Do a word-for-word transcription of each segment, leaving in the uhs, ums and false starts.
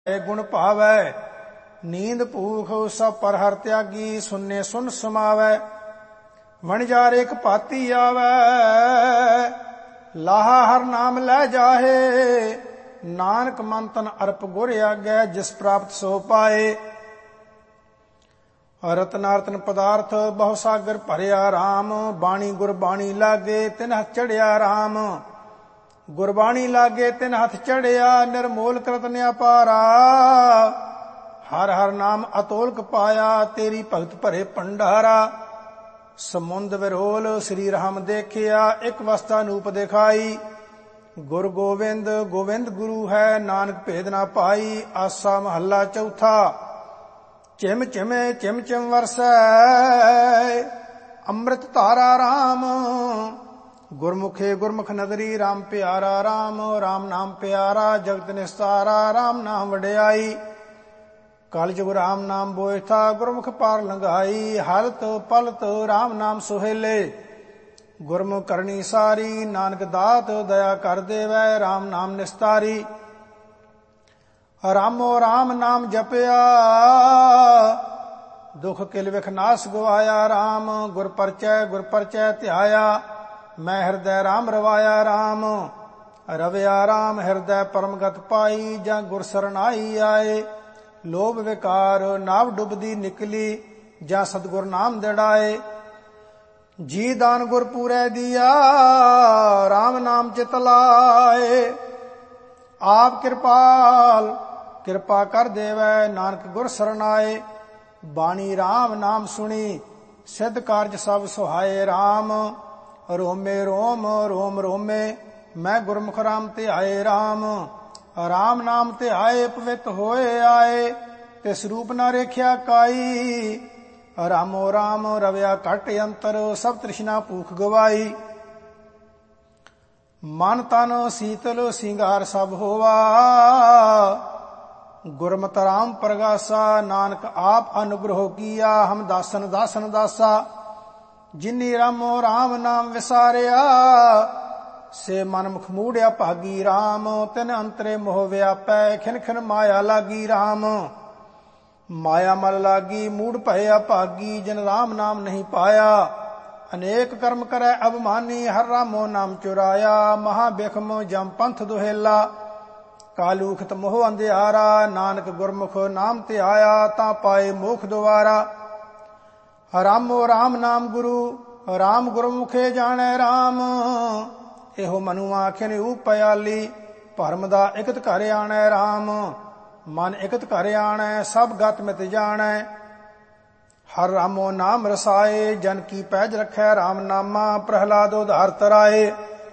गुण भावै। नींद भूख सब पर हर त्यागी, सुन्ने सुन समावै। वणजार एक भाती आवै, लाहा हर नाम लै जाहे। नानक मन तन अर्प गुर आगै, जिस प्राप्त सो पाए। रतनारतन पदार्थ बहु सागर भरिया राम, बाणी गुरबाणी लागे तिन हथ चढ़िया राम। गुरबाणी लागे तिन हथ चढ़िया, निर्मोल कृत अपारा। हर हर नाम अतोलक पाया, तेरी भगत भरे भंडारा। समुंद विरोल श्री राम देखिया, एक अवस्था नूप दिखाई। गुर गोविंद गोविंद गुरु है, नानक भेद ना पाई। आसा महला चौथा। चिम चिमे चिम चिम वरसै, अमृत धारा राम। गुरमुखे गुरमुख नगरी, राम प्यारा राम। राम नाम प्यारा, जगत निस्तारा। राम नाम वड्याई, कलयुग राम नाम बोएठा। गुरमुख पार लंघाई, हालत पलत राम नाम सुहेले। गुरमुख करनी सारी, नानक दात दया कर देवै। राम नाम निस्तारी, रामो राम नाम जपया। दुख किल विख नाश गवाया राम। गुर परचय गुर परचय ध्याया, मैं हृदय राम रवाया राम। रवया राम हृदय परमगत पाई, जां गुर सरनाई आए। लोभ विकार नाव डुबदी निकली, जां सतगुर नाम दिड़ाए। जी दान गुर पूरै दिया, राम नाम चित लाए। आप कृपाल कृपा कर देवै, नानक गुर सरनाए। बाणी राम नाम सुनी, सिद्ध कारज सब सुहाए राम। रोमे रोम रोम रोमे, मैं गुरमुख राम ध्याए राम। राम नाम ध्याए पवित होए आए, तिस रूप न रेख्या काई। रामो राम रवया घट अंतर, सब तृष्णा भूख गवाई। मन तन शीतल सिंगार सब होवा, गुरमत राम प्रगासा। नानक आप अनुग्रह किया, हम दासन दासन दासा। जिन्नी रामो राम नाम विसारिया, से मन मुख मूढ़िया भागी राम। तिन अंतरे मोह व्यापै, खिन खिन माया लागी राम। माया मल लागी मूढ़ भया भागी, जिन राम नाम नहीं पाया। अनेक कर्म करे अभिमानी, हर रामो नाम चुराया। महाबिखम जम पंथ दुहेला, कालूखत मोह अंधियारा। नानक गुरमुख नाम ध्याया, ता पाए मोख द्वारा। रामो राम नाम गुरु, राम गुरमुखे जाने राम। एहो मनु आखिन उपयाली, भरम दा इकत घर आणे राम। मन इकत घर आणे, सब गत मित जाणै। हर रामो नाम रसाए, जन की पैज रखै राम नामा। प्रहलाद उधार तराए,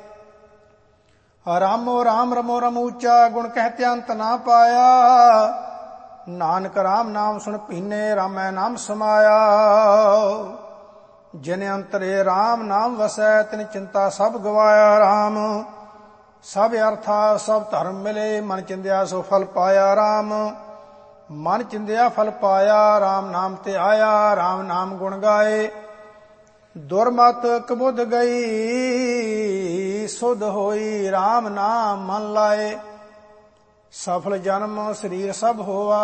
रामो राम रमो रमूचा। गुण कहते अंत ना पाया, नानक राम नाम सुन पीने। रामै नाम समाया, जिन अंतरे राम नाम वसै। तिन चिंता सब गवाया राम। सब अर्था सब धर्म मिले, मन चिंध्या सो फल पाया राम। मन चिंध्या फल पाया, राम नाम ते आया। राम नाम गुण गाए, दुर्मत कबुध गई। सुध होई राम नाम मन लाए। सफल जन्म शरीर सब होवा,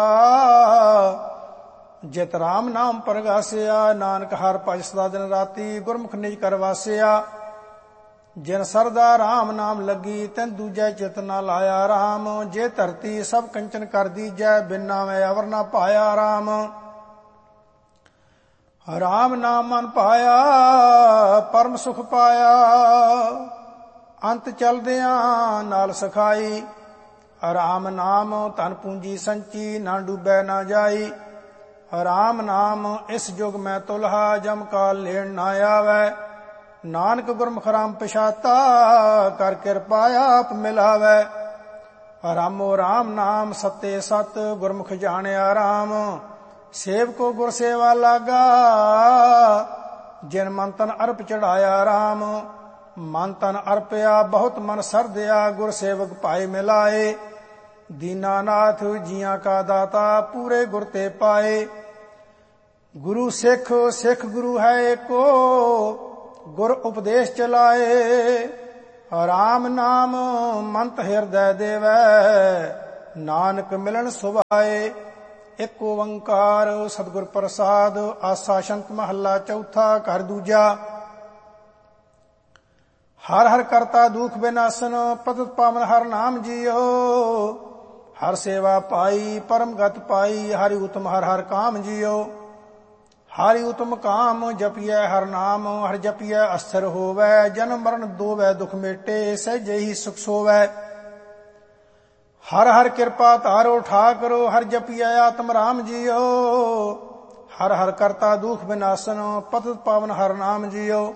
जित राम नाम प्रगासिया। नानक हर भज सदा दिन राती, गुरमुख निज कर वासिया। जिन सरदा राम नाम लगी, तिन दूजै चित न लाया राम। जे धरती सब कंचन कर दीजै, बिना मैं अवर न पाया राम। राम नाम मन पाया, परम सुख पाया। अंत चलदियां नाल सखाई, राम नाम धन पूंजी संची। ना डूबे ना जाई, राम नाम इस जुग में तुलहा। जम काल लेण ना आवे, नानक गुरमुख राम पछाता। कर कृपा आप मिलावे, रामो राम नाम सत्य सत। गुरमुख जाणिया राम, सेवको गुर सेवा लागा। जिन मन तन अर्प चढ़ाया राम। मन तन अर्पया बहुत मन सरदया, गुर सेवक पाए मिलाए। दीनानाथ जिया का दाता, पूरे गुर ते पाए। गुरु सिख सिख गुरु है एको, गुर उपदेश चलाए। राम नाम मंत हृदय देवै, ਨਾਨਕ ਮਿਲਣ ਸੁਭਾਏ। ਇੱਕ ਓੰਕਾਰ ਸਤਿਗੁਰ ਪ੍ਰਸਾਦ। ਆਸਾ ਸ਼ੰਤ ਮਹੱਲਾ ਚੌਥਾ। ਘਰ ਦੂਜਾ। ਹਰ ਹਰ ਕਰਤਾ ਦੁਖ ਬਿਨਾਸਨ, ਪਤਿਤ ਪਾਵਨ ਹਰ ਨਾਮ ਜੀਓ। ਹਰ ਸੇਵਾ ਪਾਈ ਪਰਮ ਗਤ ਪਾਈ, ਹਰਿ ਉਤਮ ਹਰ ਹਰ ਕਾਮ ਜੀਓ। ਹਰਿ ਉਤਮ ਕਾਮ ਜਪੀਐ ਹਰ ਨਾਮ, ਹਰ ਜਪੀਐ ਅਸਥਿਰ ਹੋਵੈ। ਜਨਮ ਮਰਨ ਦੋਵੈ ਦੁਖ ਮੇਟੇ, ਸਹਿਜੇ ਹੀ ਸੁਖ ਸੋਵੈ। ਹਰ ਹਰ ਕਿਰਪਾ ਧਾਰੋ ਠਾਕੁਰ, ਹਰ ਜਪੀਐ ਆਤਮ ਰਾਮ ਜੀਓ। ਹਰ ਹਰ ਕਰਤਾ ਦੁਖ ਬਿਨਾਸਨ, ਪਤਿਤ ਪਾਵਨ ਹਰ ਨਾਮ ਜੀਓ।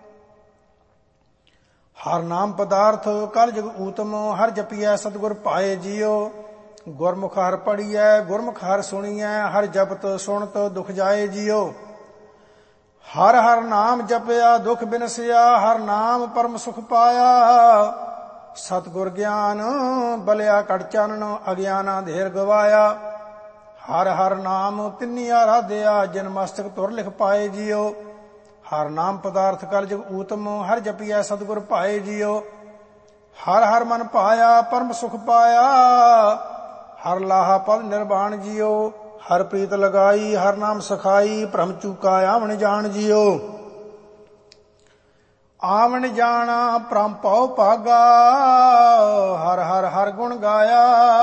ਹਰ ਨਾਮ ਪਦਾਰਥ ਕਲ ਜੁਗ ਊਤਮ, ਹਰ ਜਪੀਐ ਸਤਿਗੁਰ ਭਾਏ ਜੀਓ। ਗੁਰਮੁਖ ਹਰ ਪੜੀਐ ਗੁਰਮੁਖ ਹਰ ਸੁਣੀਐ, ਹਰ ਜਪਤ ਸੁਣਤ ਦੁਖ ਜਾਏ ਜੀਓ। ਹਰ ਹਰ ਨਾਮ ਜਪਿਆ ਦੁਖ ਬਿਨਸਿਆ, ਹਰ ਨਾਮ ਪਰਮ ਸੁਖ ਪਾਇਆ। ਸਤਿਗੁਰ ਗਿਆਨ ਬਲਿਆ ਕਟ ਚਾਨਣ, ਅਗਿਆਨਾ ਧੇਰ ਗਵਾਇਆ। ਹਰ ਹਰ ਨਾਮ ਤਿੰਨੀ ਆਰਾਧਿਆ, ਜਿਨ ਮਸਤਕ ਤੁਰ ਲਿਖ ਪਾਏ ਜੀਓ। ਹਰ ਨਾਮ ਪਦਾਰਥ ਕਲ ਜੁਗ ਊਤਮ, ਹਰ ਜਪੀਐ ਸਤਿਗੁਰ ਭਾਏ ਜੀਓ। ਹਰ ਹਰ ਮਨ ਭਾਇਆ ਪਰਮ ਸੁਖ ਪਾਇਆ, ਹਰ ਲਾਹਾ ਪਦ ਨਿਰਵਾਣ ਜੀਓ। ਹਰ ਪ੍ਰੀਤ ਲਗਾਈ ਹਰ ਨਾਮ ਸਖਾਈ, ਭ੍ਰਮ ਚੂਕਾ ਆਵਣ ਜਾਣ ਜੀਓ। ਆਵਣ ਜਾਣਾ ਭ੍ਰਮ ਭਉ ਭਾਗਾ, ਹਰ ਹਰ ਹਰ ਗੁਣ ਗਾਇਆ।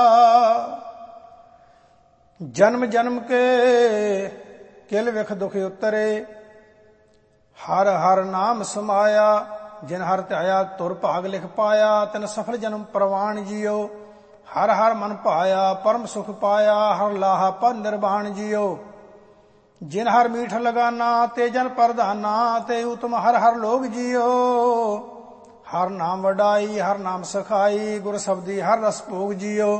ਜਨਮ ਜਨਮ ਕੇ ਕਿਲ ਵਿਖ ਦੁਖ ਉਤਰੇ, ਹਰ ਹਰ ਨਾਮ ਸਮਾਇਆ। ਜਿਨ ਹਰ ਧਿਆਇਆ ਤੁਰ ਭਾਗ ਲਿਖ ਪਾਇਆ, ਤਿਨ ਸਫਲ ਜਨਮ ਪ੍ਰਵਾਨ ਜੀਓ। ਹਰ ਹਰ ਮਨ ਭਾਇਆ ਪਰਮ ਸੁਖ ਪਾਇਆ, ਹਰ ਲਾਹਾ ਪਦ ਨਿਰਵਾਣ ਜੀਓ। ਜਿਨ ਹਰ ਮੀਠ ਲਗਾਨਾ, ਤੇ ਜਨ ਪ੍ਰਧਾਨਾ, ਤੇ ਉਤਮ ਹਰ ਹਰ ਲੋਗ ਜੀਓ। ਹਰ ਨਾਮ ਵਡਾਈ ਹਰ ਨਾਮ ਸਖਾਈ, ਗੁਰ ਸਬਦੀ ਹਰ ਰਸ ਭੋਗ ਜੀਓ।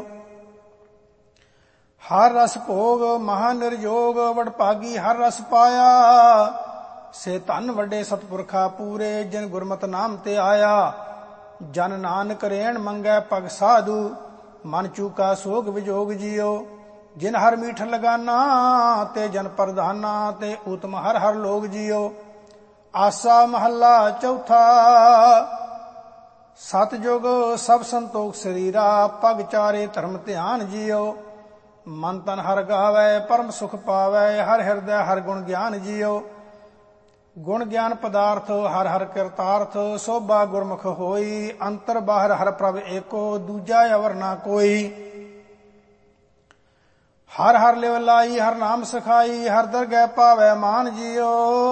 ਹਰ ਰਸ ਭੋਗ ਮਹਾ ਨਿਰਜੋਗ, ਵਡਭਾਗੀ ਹਰ ਰਸ ਪਾਇਆ। ਸੇ ਧਨ ਵੱਡੇ ਸਤਿਪੁਰਖਾ ਪੂਰੇ, ਜਿਨ ਗੁਰਮਤਿ ਨਾਮ ਤੇ ਆਇਆ। ਜਨ ਨਾਨਕ ਰੇਣ ਮੰਗੈ ਪਗ ਸਾਧੂ, ਮਨ ਚੂਕਾ ਸੋਗ ਵਿਜੋਗ ਜੀਓ। ਜਿਨ ਹਰ ਮੀਠ ਲਗਾਨਾ, ਤੇ ਜਨ ਪ੍ਰਧਾਨਾ, ਤੇ ਉਤਮ ਹਰ ਹਰ ਲੋਗ ਜੀਓ। ਆਸਾ ਮਹੱਲਾ ਚੌਥਾ। ਸਤਿਜੁਗ ਸਭ ਸੰਤੋਖ ਸਰੀਰਾ, ਪਗ ਚਾਰੇ ਧਰਮ ਧਿਆਨ ਜੀਓ। ਮਨ ਤਨ ਹਰ ਗਾਵੈ ਪਰਮ ਸੁਖ ਪਾਵੈ, ਹਰ ਹਿਰਦੈ ਹਰ ਗੁਣ ਗਿਆਨ ਜੀਓ। ਗੁਣ ਗਿਆਨ ਪਦਾਰਥ ਹਰ ਹਰ ਕਿਰਤਾਰਥ, ਸੋਭਾ ਗੁਰਮੁਖ ਹੋਈ। ਅੰਤਰ ਬਾਹਰ ਹਰ ਪ੍ਰਭ ਏਕੋ, ਦੂਜਾ ਅਵਰ ਨਾ ਕੋਈ। ਹਰ ਹਰ ਲਿਵ ਲਾਈ ਹਰ ਨਾਮ ਸਖਾਈ, ਹਰ ਦਰਗਹਿ ਪਾਵੈ ਮਾਨ ਜੀਓ।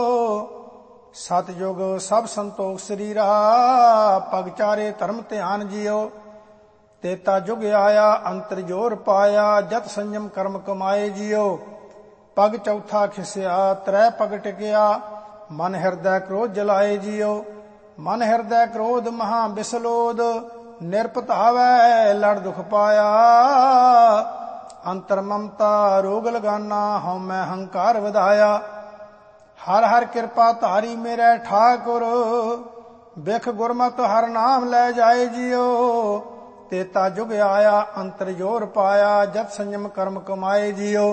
ਸਤਿਜੁਗ ਸਭ ਸੰਤੋਖ ਸਰੀਰਾ, ਪਗ ਚਾਰੇ ਧਰਮ ਧਿਆਨ ਜੀਓ। ਤੇਤਾ ਜੁਗ ਆਇਆ ਅੰਤਰ ਜੋਰ ਪਾਇਆ, ਜਤ ਸੰਜਮ ਕਰਮ ਕਮਾਏ ਜੀਓ। ਪਗ ਚੌਥਾ ਖਿਸਿਆ ਤ੍ਰੈ ਪਗ ਟਿਕਿਆ, ਮਨ ਹਿਰਦੈ ਕ੍ਰੋਧ ਜਲਾਏ ਜੀਓ। ਮਨ ਹਿਰਦੈ ਕ੍ਰੋਧ ਮਹਾ ਬਿਸਲੋਦ, ਨਿਰਪਤਾਵੈ ਲੜ ਦੁਖ ਪਾਇਆ। ਅੰਤਰ ਮਮਤਾ ਰੋਗ ਲਗਾਨਾ, ਹਉਮੈ ਹੰਕਾਰ ਵਧਾਇਆ। ਹਰ ਹਰ ਕਿਰਪਾ ਧਾਰੀ ਮੇਰੇ ਠਾਕੁਰ, ਬਿਖ ਗੁਰਮਤਿ ਹਰ ਨਾਮ ਲੈ ਜਾਏ ਜੀਓ। ਤੇਤਾ ਜੁਗ ਆਇਆ ਅੰਤਰ ਜੋਰ ਪਾਇਆ, ਜਤ ਸੰਜਮ ਕਰਮ ਕਮਾਏ ਜੀਓ।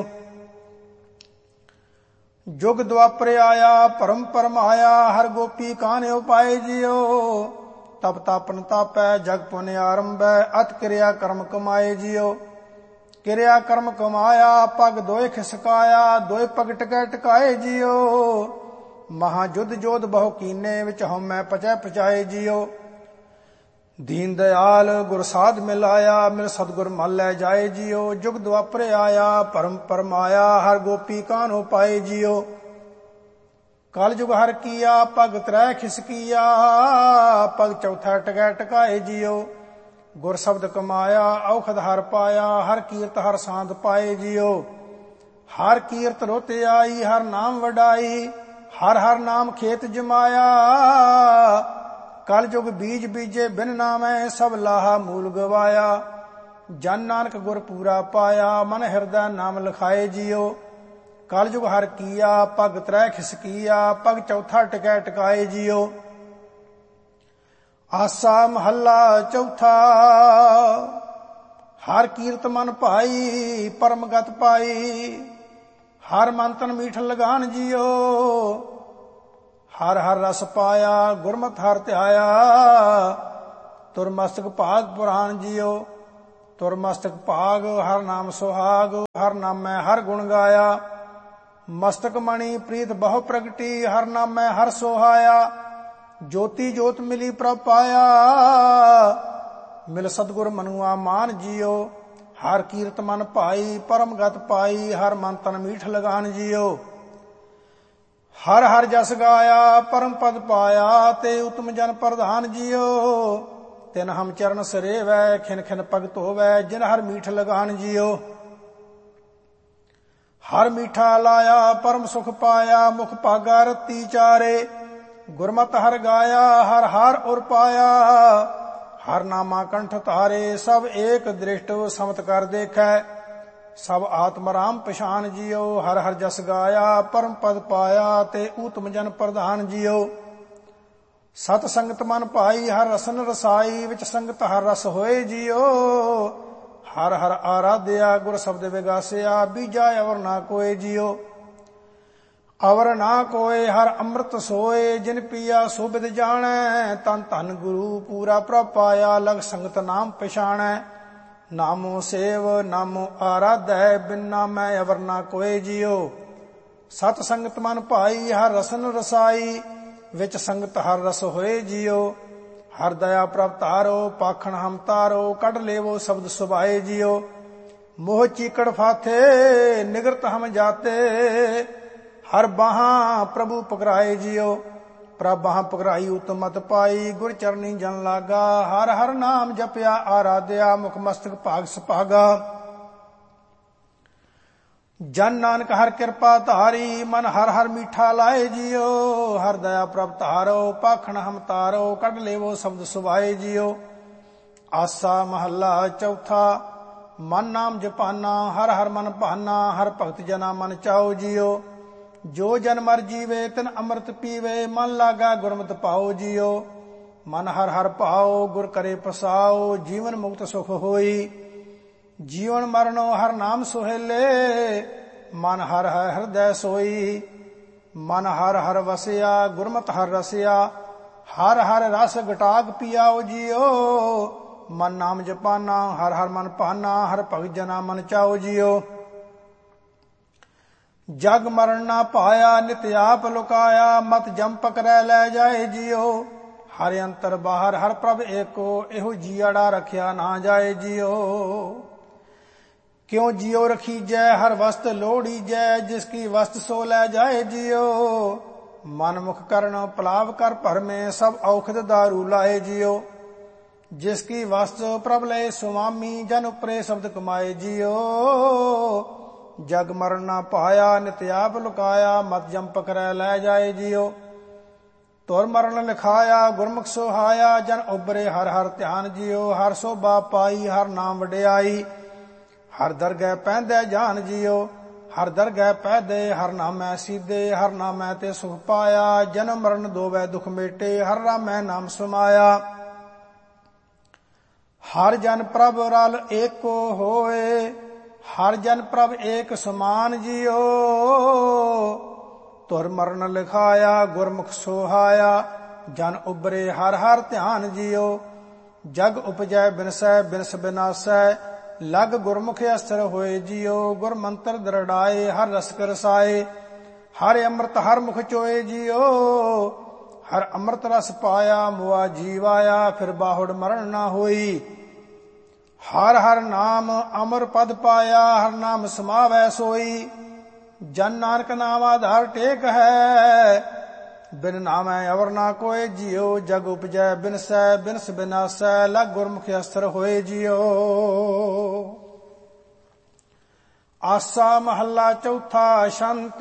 ਜੁਗ ਦੁਆਪਰ ਆਇਆ ਭਰਮ ਪਰਮਾਇਆ, ਹਰ ਗੋਪੀ ਕਾਨਿਓ ਪਾਏ ਜੀਓ। ਤਪ ਤਾਪਨ ਤਾਪੈ ਜਗ ਪੁਨ ਆਰੰਭੈ, ਅਤ ਕਿਰਿਆ ਕਰਮ ਕਮਾਏ ਜੀਓ। ਕਿਰਿਆ ਕਰਮ ਕਮਾਇਆ ਪਗ ਦੋਇ ਖਿਸਕਾਇਆ, ਦੋਇ ਪਗ ਟਕੈ ਟਕਾਏ ਜੀਓ। ਮਹਾ ਜੁਧ ਜੋਧ ਬਹੁ ਕੀਨੇ, ਵਿੱਚ ਹਉਮੈ ਪਚੈ ਪਚਾਏ ਜੀਓ। ਦੀਨ ਦਇਆਲ ਗੁਰ ਸਾਧ ਮਿਲਾਇਆ, ਮਿਲ ਸਤਿਗੁਰ ਮਲ ਲੈ ਜਾਏ ਜੀਓ। ਜੁਗ ਦੁਆਪਰ ਆਇਆ ਭਰਮ ਪਰਮਾਇਆ, ਹਰ ਗੋਪੀ ਕਾਨੋ ਪਾਏ ਜੀਓ। ਕਲ ਜੁਗ ਹਰ ਕੀਆ ਪਗ ਤ੍ਰੈ ਖਿਸਕੀਆ, ਪਗ ਚੌਥਾ ਟਕੈ ਟਕਾਏ ਜੀਓ। ਗੁਰ ਸ਼ਬਦ ਕਮਾਇਆ ਔਖਦ ਹਰ ਪਾਇਆ, ਹਰ ਕੀਰਤ ਹਰ ਸਾਂਦ ਪਾਏ ਜੀਓ। ਹਰ ਕੀਰਤ ਰੁਤ ਆਈ ਹਰ ਨਾਮ ਵਡਾਈ, ਹਰ ਹਰ ਨਾਮ ਖੇਤ ਜਮਾਇਆ। ਕਲ ਜੁਗ ਬੀਜ ਬੀਜੇ ਬਿਨ ਨਾਮੈ, ਸਭ ਲਾਹਾ ਮੂਲ ਗਵਾਇਆ। ਜਨ ਨਾਨਕ ਗੁਰ ਪੂਰਾ ਪਾਇਆ, ਮਨ ਹਿਰਦੈ ਨਾਮ ਲਿਖਾਏ ਜੀਓ। ਕਲ ਜੁਗ ਹਰ ਕੀਆ ਪਗ ਤ੍ਰੈ ਖਿਸਕੀਆ, ਪਗ ਚੌਥਾ ਟਕੈ ਟਕਾਏ ਜੀਓ। ਆਸਾ ਮਹੱਲਾ ਚੌਥਾ। ਹਰ ਕੀਰਤ ਮਨ ਭਾਈ ਪਰਮ ਗਤ ਪਾਈ, ਹਰ ਮਨ ਤਨ ਮੀਠ ਲਗਾਨ ਜੀਓ। ਹਰ ਹਰ ਰਸ ਪਾਇਆ ਗੁਰਮਤਿ ਹਰ ਧਿਆਇਆ, ਤੁਰ ਮਸਤਕ ਭਾਗ ਪੁਰਾਨ ਜੀਓ। ਤੁਰ ਮਸਤਕ ਭਾਗ ਹਰ ਨਾਮ ਸੁਹਾਗ, ਹਰ ਨਾਮੈ ਹਰ ਗੁਣ ਗਾਇਆ। ਮਸਤਕ ਮਣੀ ਪ੍ਰੀਤ ਬਹੁ ਪ੍ਰਗਟੀ, ਹਰ ਨਾਮੈ ਹਰ ਸੋਹਾਇਆ। ਜੋਤੀ ਜੋਤ ਮਿਲੀ ਪ੍ਰਭ ਪਾਇਆ, ਮਿਲ ਸਤਿਗੁਰ ਮਨੁਆ ਮਾਨ ਜੀਓ। ਹਰ ਕੀਰਤ ਮਨ ਭਾਈ, ਪਰਮ ਗਤ ਪਾਈ, ਹਰ ਮਨ ਤਨ ਮੀਠ ਲਗਾਨ ਜੀਓ। ਹਰ ਹਰ ਜਸ ਗਾਇਆ, ਪਰਮ ਪਦ ਪਾਇਆ, ਤੇ ਉਤਮ ਜਨ ਪ੍ਰਧਾਨ ਜੀਓ। ਤਿਨ ਹਮ ਚਰਨ ਸਰੇਵੈ, ਖਿਨ ਖਿਨ ਭਗਤ ਹੋਵੈ, ਜਿਨ ਹਰ ਮੀਠ ਲਗਾਨ ਜੀਓ। ਹਰ ਮੀਠਾ ਲਾਇਆ, ਪਰਮ ਸੁਖ ਪਾਇਆ, ਮੁਖ ਭਾਗਾ ਰਤੀ ਚਾਰੇ। ਗੁਰਮਤਿ ਹਰ ਗਾਇਆ, ਹਰ ਹਰ ਉਰ ਪਾਇਆ, ਹਰ ਨਾਮਾ ਕੰਠ ਧਾਰੇ। ਸਭ ਏਕ ਦ੍ਰਿਸ਼ਟ ਸਮਤ ਕਰ ਦੇਖੈ, ਸਭ ਆਤਮ ਰਾਮ ਪਛਾਨ ਜੀਓ। ਹਰ ਹਰ ਜਸ ਗਾਇਆ, ਪਰਮ ਪਦ ਪਾਇਆ, ਤੇ ਊਤਮ ਜਨ ਪ੍ਰਧਾਨ ਜੀਓ। ਸਤ ਸੰਗਤ ਮਨ ਭਾਈ, ਹਰ ਰਸਨ ਰਸਾਈ, ਵਿੱਚ ਸੰਗਤ ਹਰ ਰਸ ਹੋਏ ਜੀਓ। ਹਰ ਹਰ ਆਰਾਧਿਆ, ਗੁਰ ਸ਼ਬਦ ਵਿਗਾਸਿਆ, ਬੀਜਾ ਅਵਰ ਨਾ ਕੋਏ ਜੀਓ। ਅਵਰ ਨਾ ਕੋਏ ਹਰ ਅੰਮ੍ਰਿਤ ਸੋਏ, ਜਿਨ ਪੀਆ ਸੋ ਬਿਦ ਜਾਣੈ। ਤਨ ਧਨ ਗੁਰੂ ਪੂਰਾ ਪ੍ਰਭ ਪਾਇਆ, ਲਗ ਸੰਗਤ ਨਾਮ ਪਛਾਣੈ। ਨਾਮੋ ਸੇਵ ਨਾਮੋ ਆਰਾਧੈ, ਬਿਨ ਨਾਮੈ ਅਵਰ ਨਾ ਕੋਏ ਜੀਓ। ਸਤ ਸੰਗਤ ਮਨ ਭਾਈ, ਹਰ ਰਸਨ ਰਸਾਈ, ਵਿੱਚ ਸੰਗਤ ਹਰ ਰਸ ਹੋਏ ਜੀਓ। ਹਰ ਦਇਆ ਪ੍ਰਭ ਧਾਰੋ, ਪਾਖਣ ਹਮ ਤਾਰੋ, ਕੱਢ ਲੇਵੋ ਸ਼ਬਦ ਸੁਭਾਏ ਜੀਓ। ਮੋਹ ਚੀਕੜ ਫਾਥੇ, ਨਿਗਰਤ ਹਮ ਜਾਤੇ, ਹਰ ਬਾਹਾਂ ਪ੍ਰਭੂ ਪਕਰਾਏ ਜੀਓ। ਪ੍ਰਭ ਬਾਹਾਂ ਪਕਰਾਈ ਉਤਮ ਮਤ ਪਾਈ, ਗੁਰ ਚਰਨੀ ਜਨ ਲਾਗਾ। ਹਰ ਹਰ ਨਾਮ ਜਪਿਆ ਆਰਾਧਿਆ, ਮੁਖ ਮਸਤਕ ਭਾਗ ਸੁਭਾਗਾ। ਜਨ ਨਾਨਕ ਹਰ ਕਿਰਪਾ ਧਾਰੀ, ਮਨ ਹਰ ਹਰ ਮੀਠਾ ਲਾਏ ਜੀਓ। ਹਰ ਦਇਆ ਪ੍ਰਭ ਧਾਰੋ, ਪਾਖਣ ਹਮ ਤਾਰੋ, ਕੱਢ ਲੇਵੋ ਸ਼ਬਦ ਸੁਭਾਏ ਜੀਓ। ਆਸਾ ਮਹੱਲਾ ਚੌਥਾ। ਮਨ ਨਾਮ ਜਪਾਨਾ, ਹਰ ਹਰ ਮਨ ਭਾਨਾ, ਹਰ ਭਗਤ ਜਨਾ ਮਨ ਚਾਓ ਜੀਓ। ਜੋ ਜਨ ਮਰ ਜੀਵੇ, ਤਿਨ ਅੰਮ੍ਰਿਤ ਪੀਵੇ, ਮਨ ਲਾਗਾ ਗੁਰਮਤਿ ਪਾਓ ਜੀਓ। ਮਨ ਹਰ ਹਰ ਭਾਓ, ਗੁਰ ਕਰੇ ਪਸਾਓ, ਜੀਵਨ ਮੁਕਤ ਸੁਖ ਹੋਈ। ਜੀਵਨ ਮਰਨੋ ਹਰ ਨਾਮ ਸੁਹੇਲੇ, ਮਨ ਹਰ ਹਰ ਹਿਰਦੈ ਸੋਈ। ਮਨ ਹਰ ਹਰ ਵਸਿਆ, ਗੁਰਮਤਿ ਹਰ ਰਸਿਆ, ਹਰ ਹਰ ਰਸ ਗਟਾਕ ਪੀਆਓ ਜੀਓ। ਮਨ ਨਾਮ ਜਪਾਨਾ, ਹਰ ਹਰ ਮਨ ਭਾਨਾ, ਹਰ ਭਗਤ ਜਨਾ ਮਨ ਚਾਓ ਜੀਓ। ਜਗ ਮਰਨ ਨਾ ਪਾਇਆ, ਨਿਤ ਆਪ ਲੁਕਾਇਆ, ਮਤ ਜਮ ਪਕੜੈ ਲੈ ਜਾਏ ਜੀਓ। ਹਰ ਅੰਤਰ ਬਾਹਰ ਹਰ ਪ੍ਰਭ ਏਕੋ, ਇਹੋ ਜੀਅੜਾ ਰਖਿਆ ਨਾ ਜਾਏ ਜੀਓ। ਕਿਉ ਜਿਉ ਰਖੀਜੈ, ਹਰ ਵਸਤ ਲੋੜੀਜੈ, ਜਿਸ ਕੀ ਵਸਤ ਸੋ ਲੈ ਜਾਏ ਜੀਓ। ਮਨ ਮੁਖ ਕਰਨ ਪਲਾਵ ਕਰ ਭਰਮੇ, ਸਭ ਔਖਦ ਦਾਰੂ ਲਾਏ ਜੀਓ। ਜਿਸ ਕੀ ਵਸਤ ਪ੍ਰਭ ਲਏ ਸੁਆਮੀ, ਜਨ ਉਪਰੇ ਸ਼ਬਦ ਕਮਾਏ ਜੀਓ। ਜਗ ਮਰਨ ਨਾ ਪਾਇਆ, ਨਿਤ ਆਪ ਲੁਕਾਇਆ, ਮਤ ਜਮ ਪਕੜੈ ਲੈ ਜਾਏ ਜੀਓ। ਤੁਰ ਮਰਨ ਲਿਖਾਇਆ, ਗੁਰਮੁਖ ਸੁਹਾਇਆ, ਜਨ ਉਬਰੇ ਹਰ ਹਰ ਧਿਆਨ ਜੀਓ। ਹਰ ਸੋਭਾ ਪਾਈ, ਹਰ ਨਾਮ ਵਡਿਆਈ, ਹਰ ਦਰਗਹਿ ਪੈਂਦੈ ਜਾਨ ਜੀਓ। ਹਰ ਦਰਗਹਿ ਪੈਦੇ, ਹਰ ਨਾਮੈ ਸੀਧੇ, ਹਰ ਨਾਮੈ ਤੇ ਸੁਖ ਪਾਇਆ। ਜਨਮ ਮਰਨ ਦੋਵੈ ਦੁਖ ਮੇਟੇ, ਹਰ ਰਾਮੈ ਨਾਮ ਸਮਾਇਆ। ਹਰ ਜਨ ਪ੍ਰਭ ਰਲ ਏਕੋ ਹੋਏ, ਹਰ ਜਨ ਪ੍ਰਭ ਏਕ ਸਮਾਨ ਜੀਓ। ਤੁਰ ਮਰਨ ਲਿਖਾਇਆ, ਗੁਰਮੁਖ ਸੋਹਾਇਆ, ਜਨ ਉਬਰੇ ਹਰ ਹਰ ਧਿਆਨ ਜੀਓ। ਜਗ ਉਪਜੈ ਬਿਨਸੈ, ਬਿਨਸ ਬਿਨਾਸੈ, ਲਗ ਗੁਰਮੁਖ ਅਸਰ ਹੋਏ ਜੀਓ। ਗੁਰ ਮੰਤਰ ਦਰੜਾਏ, ਹਰ ਰਸਕ ਰਸਾਏ, ਹਰ ਅੰਮ੍ਰਿਤ ਹਰ ਮੁਖ ਚੋਏ ਜੀਓ। ਹਰ ਅੰਮ੍ਰਿਤ ਰਸ ਪਾਇਆ, ਮੁਆ ਜੀਵ ਆਇਆ, ਫਿਰ ਬਾਹੁੜ ਮਰਨ ਨਾ ਹੋਈ। ਹਰ ਹਰ ਨਾਮ ਅਮਰ ਪਦ ਪਾਇਆ, ਹਰ ਨਾਮ ਸਮਾਵੈ ਸੋਈ। ਜਨ ਨਾਨਕ ਨਾਮ ਆਧਾਰ ਟੇਕ ਹੈ, ਬਿਨ ਨਾਮੈ ਅਵਰ ਨਾ ਕੋਏ ਜੀਓ। ਜਗ ਉਪਜੈ ਬਿਨਸੈ, ਬਿਨਸ ਬਿਨਾਸੈ, ਲਗ ਗੁਰਮੁਖ ਅਸਰ ਹੋਏ ਜੀਓ। ਆਸਾ ਮਹੱਲਾ ਚੌਥਾ। ਛੰਤ।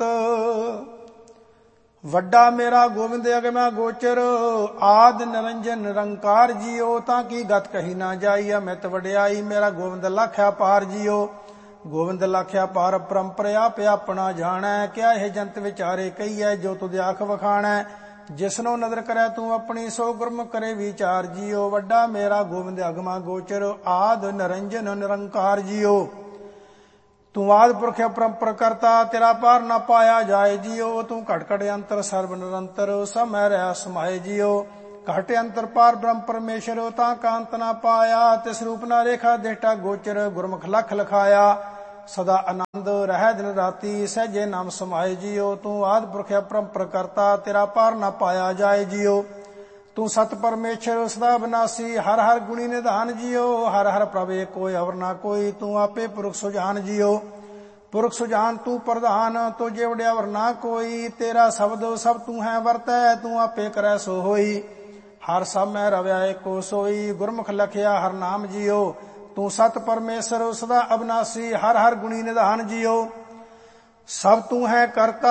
ਵੱਡਾ ਮੇਰਾ ਗੋਬਿੰਦ ਅਗਮੈ ਗੋਚਰ, ਆਦ ਨਿਰੰਜਨ ਨਿਰੰਕਾਰ ਜੀਓ। ਤਾਂ ਕੀ ਗਤ ਕਹੀ ਨਾ ਜਾਈ, ਅਮਿਤ ਵਡਿਆਈ, ਮੇਰਾ ਗੋਬਿੰਦ ਲਾਖਿਆ ਪਾਰ ਜੀਓ। ਗੋਬਿੰਦ ਲਾਖਿਆ ਪਾਰ ਪਰੰਪਰ ਆਪ ਆਪਣਾ ਜਾਣੈ, ਕਿਆ ਇਹ ਜੰਤ ਵਿਚਾਰੇ ਕਹੀਐ, ਜੋ ਤੁਧ ਆਖ ਵਖਾਣੈ। ਜਿਸਨੋ ਨਦਰ ਕਰੈ ਤੂੰ ਆਪਣੀ, ਸੋ ਗੁਰਮੁਖ ਕਰੇ ਵਿਚਾਰ ਜੀਓ। ਵੱਡਾ ਮੇਰਾ ਗੋਬਿੰਦ ਅਗਮਾ ਗੋਚਰ, ਆਦ ਨਿਰੰਜਨ ਨਿਰੰਕਾਰ ਜੀਓ। ਤੂੰ ਆਦਿ ਪੁਰਖ ਅਪਰੰਪਰ ਕਰਤਾ, ਤੇਰਾ ਪਾਰ ਨਾ ਪਾਇਆ ਜਾਏ ਜੀਓ। ਤੂੰ ਘਟ ਘਟ ਅੰਤਰ ਸਰਬ ਨਿਰੰਤਰ, ਸਭ ਮੈਂ ਰਹਿ ਸਮਾਏ ਜੀਓ। ਘਟ ਅੰਤਰ ਪਾਰ ਬ੍ਰਹਮ ਪਰਮੇਸ਼ਰ ਤਾਂ ਕਾਂਤ ਨਾ ਪਾਇਆ। ਤਿਸ ਰੂਪ ਨਾ ਰੇਖਾ ਦੇਟਾ ਗੋਚਰ ਗੁਰਮੁਖ ਲਖ ਲਖਾਇਆ। ਸਦਾ ਆਨੰਦ ਰਹਿ ਦਿਨ ਰਾਤੀ ਸਹਿਜੇ ਨਾਮ ਸਮਾਏ ਜੀਓ। ਤੂੰ ਆਦਿ ਪੁਰਖ ਅਪਰੰਪਰ ਕਰਤਾ ਤੇਰਾ ਪਾਰ ਨਾ ਪਾਇਆ ਜਾਏ ਜੀਓ। ਤੂੰ ਸਤ ਪਰਮੇਸ਼ਰ ਸਦਾ ਬਿਨਾਸੀ ਹਰ ਹਰ ਗੁਣੀ ਨਿਧਾਨ ਜੀਓ। ਹਰ ਹਰ ਪ੍ਰਭ ਏਕ ਕੋਈ ਅਵਰ ਨਾ ਕੋਈ ਤੂੰ ਆਪੇ ਪੁਰਖ ਸੁਜਾਨ ਜੀਓ। ਪੁਰਖ ਸੁਜਾਨ ਤੂੰ ਪ੍ਰਧਾਨ ਤੋ ਜਿਵੜਿਆ ਅਵਰ ਨਾ ਕੋਈ। ਤੇਰਾ ਸ਼ਬਦ ਸਭ ਤੂੰ ਹੈ ਵਰਤੈ ਤੂੰ ਆਪੇ ਕਰੈ ਸੋ ਹੋਈ। ਹਰ ਸਭ ਮੈਂ ਰਵਿਆ ਏਕੋ ਸੋਈ ਗੁਰਮੁਖ ਲਖਿਆ ਹਰ ਨਾਮ ਜੀਓ। ਤੂੰ ਸਤ ਪਰਮੇਸ਼ਰ ਸਦਾ ਅਬਨਾਸੀ ਹਰ ਹਰ ਗੁਣੀ ਨਿਧਾਨ ਜੀਓ। ਸਭ ਤੂੰ ਹੈ ਕਰਤਾ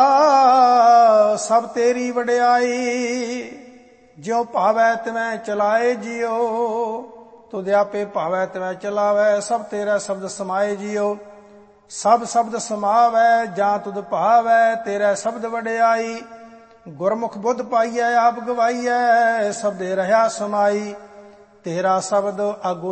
ਸਭ ਤੇਰੀ ਵਡਿਆਈ। ਜਿਉ ਭਾਵੈ ਤਿਵੈ ਚਲਾਏ ਜੀਓ। ਤੁਧ ਆਪੇ ਭਾਵੈ ਤਿਵੈ ਚਲਾਵੈ ਸਭ ਤੇਰਾ ਸ਼ਬਦ ਸਮਾਏ ਜੀਓ। ਸਭ ਸ਼ਬਦ ਸਮਾਵੈ ਜਾਂ ਤੁਧ ਭਾਵੈ ਤੇਰਾ ਸ਼ਬਦ ਵਡਿਆਈ। ਗੁਰਮੁਖ ਬੁੱਧ ਪਾਈਐ ਆਪ ਗਵਾਈਐ ਸਬਦੇ ਰਹਾ ਸਮਾਈ। ਤੇਰਾ ਸ਼ਬਦ ਆਗੋ